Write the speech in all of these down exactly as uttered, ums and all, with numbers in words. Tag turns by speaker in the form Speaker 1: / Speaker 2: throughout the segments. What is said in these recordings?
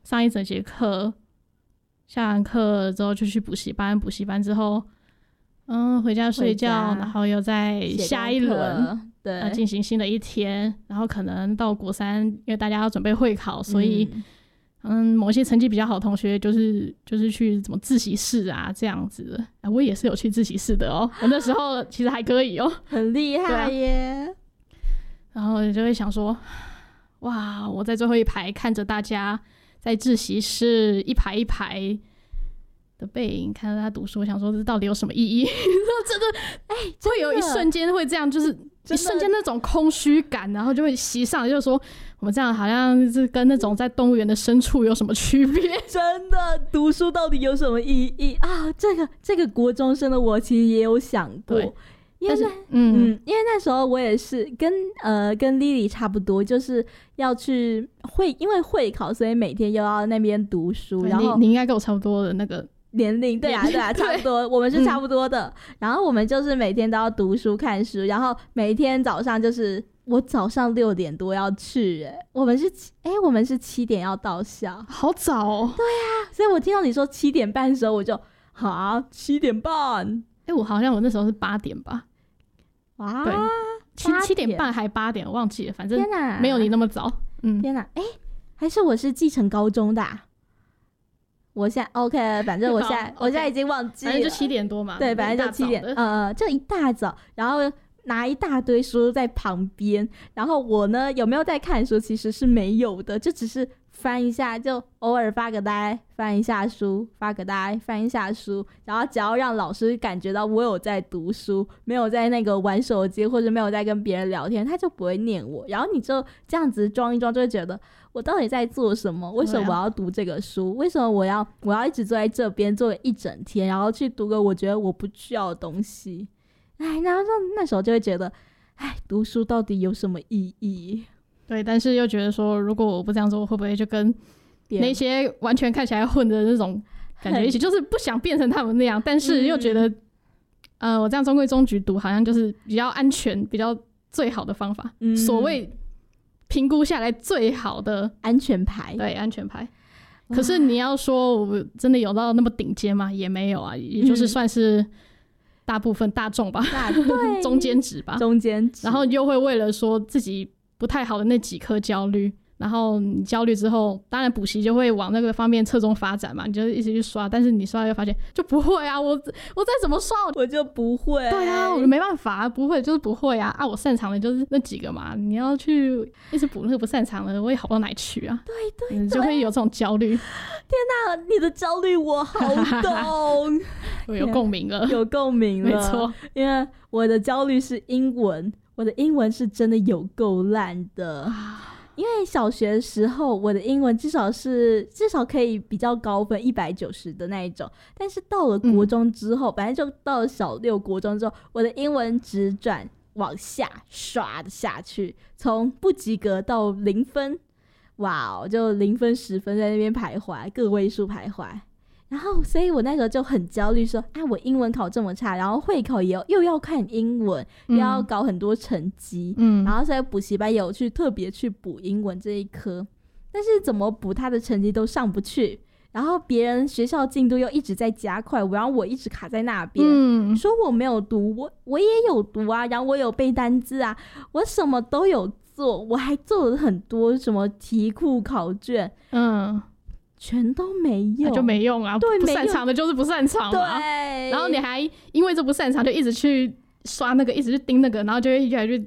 Speaker 1: 上一整节课，下完课之后就去补习班，补习班之后嗯回家睡觉，然后又在下一轮对、呃、进行新的一天，然后可能到国三，因为大家要准备会考，所以嗯嗯，某些成绩比较好的同学就是就是去怎么自习室啊这样子的、啊、我也是有去自习室的哦，我那时候其实还可以哦，
Speaker 2: 很厉害耶、啊、
Speaker 1: 然后就会想说哇，我在最后一排看着大家在自习室一排一排的背影，看到他读书，我想说这到底有什么意义真的哎、欸，会有一瞬间会这样，就是一瞬间那种空虚感，然后就会袭上来，就是说我们这样好像是跟那种在动物园的牲畜有什么区别？
Speaker 2: 真的，读书到底有什么意义啊？这个这个国中生的我其实也有想过，因为嗯, 嗯，因为那时候我也是跟呃跟 Lily 差不多，就是要去会，因为会考，所以每天又要那边读书。然后
Speaker 1: 你你应该跟我差不多的那个
Speaker 2: 年龄，对啊对啊，差不多，我们是差不多的、嗯。然后我们就是每天都要读书看书，然后每天早上就是我早上六点多要去、欸，我们是哎、欸、我们是七点要到校，
Speaker 1: 好早哦。
Speaker 2: 对啊，所以我听到你说七点半的时候，我就啊七点半，
Speaker 1: 哎、欸、我好像我那时候是八点吧。
Speaker 2: 哇，
Speaker 1: 对，七七点半还八点，我忘记了，反正没有你那么早。嗯，
Speaker 2: 天哪，哎、欸，还是我是继承高中的、啊。我现在 OK， 反正我现在、okay. 我现在已经忘记了，
Speaker 1: 反正就七点多嘛。
Speaker 2: 对，反正就七点，呃，就一大早，然后拿一大堆书在旁边，然后我呢有没有在看书？其实是没有的，就只是翻一下，就偶尔发个呆，翻一下书，发个呆，翻一下书，然后只要让老师感觉到我有在读书，没有在那个玩手机或者没有在跟别人聊天，他就不会念我。然后你就这样子装一装，就会觉得我到底在做什么？为什么我要读这个书？为什么我要我要一直坐在这边坐一整天，然后去读个我觉得我不需要的东西？哎，然后那时候就会觉得，哎，读书到底有什么意义？
Speaker 1: 对，但是又觉得说，如果我不这样做，会不会就跟那些完全看起来混的那种感觉一起？就是不想变成他们那样，但是又觉得，嗯、呃，我这样中规中矩读，好像就是比较安全、比较最好的方法。嗯、所谓评估下来最好的
Speaker 2: 安全牌，
Speaker 1: 对，安全牌。可是你要说我真的有到那么顶尖吗？也没有啊，也就是算是大部分大众吧，
Speaker 2: 对，
Speaker 1: 中间值吧，
Speaker 2: 中间值。
Speaker 1: 然后又会为了说自己不太好的那几科焦虑，然后你焦虑之后，当然补习就会往那个方面侧重发展嘛，你就一直去刷，但是你刷又发现就不会啊，我我再怎么刷
Speaker 2: 我就不会。
Speaker 1: 对啊，我没办法啊，不会就是不会啊啊，我擅长的就是那几个嘛，你要去一直补那个不擅长的，我也好不到哪里去啊。
Speaker 2: 对对对，
Speaker 1: 你就会有这种焦虑。
Speaker 2: 天哪，你的焦虑我好懂，
Speaker 1: 我有共鸣了，
Speaker 2: 有共鸣了，
Speaker 1: 没错，
Speaker 2: 因为我的焦虑是英文。我的英文是真的有够烂的，因为小学的时候我的英文至少是至少可以比较高分一百九十的那一种，但是到了国中之后、嗯、反正就到了小六国中之后，我的英文直转往下刷的下去，从不及格到零分，哇，就零分十分在那边徘徊，个位数徘徊。然后所以我那时候就很焦虑说，啊，我英文考这么差，然后会考也要又要看英文、嗯、又要搞很多成绩、嗯、然后所以补习班也有去特别去补英文这一科，但是怎么补他的成绩都上不去，然后别人学校进度又一直在加快，然后我一直卡在那边、嗯、说我没有读，我我也有读啊，然后我有背单字啊，我什么都有做，我还做了很多什么题库考卷，嗯，全都没用、
Speaker 1: 啊、就没用啊，
Speaker 2: 对，
Speaker 1: 不擅长的就是不擅长嘛，
Speaker 2: 对，
Speaker 1: 然后你还因为这不擅长就一直去刷那个，一直去盯那个，然后就会越来越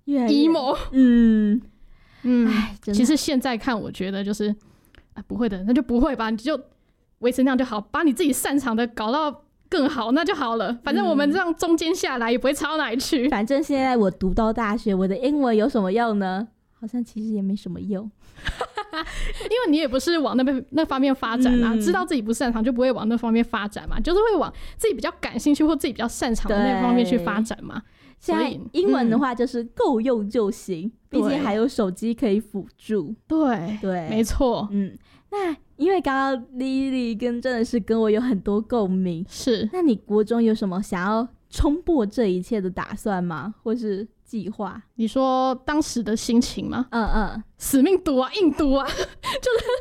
Speaker 1: emo，
Speaker 2: 嗯
Speaker 1: 嗯，其实现在看我觉得就是、啊、不会的那就不会吧，你就维持那样就好，把你自己擅长的搞到更好那就好了，反正我们这样中间下来也不会差到哪里去、嗯、
Speaker 2: 反正现在我读到大学，我的英文有什么用呢？好像其实也没什么用
Speaker 1: 因为你也不是往那边那方面发展啊、嗯，知道自己不擅长就不会往那方面发展嘛，就是会往自己比较感兴趣或自己比较擅长的那方面去发展嘛。
Speaker 2: 现在英文的话就是够用就行，毕、嗯、竟还有手机可以辅助。
Speaker 1: 对对，没错。
Speaker 2: 嗯，那因为刚刚 Lily 跟真的是跟我有很多共鸣，
Speaker 1: 是。
Speaker 2: 那你国中有什么想要冲破这一切的打算吗？或是计划？
Speaker 1: 你说当时的心情吗？
Speaker 2: 嗯嗯，
Speaker 1: 死命读啊，硬读啊，就是